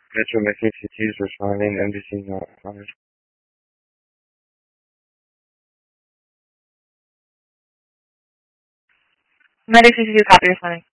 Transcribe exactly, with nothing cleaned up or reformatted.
Metro Message Cities responding, M D C not responded. Medic C C two, copy responding.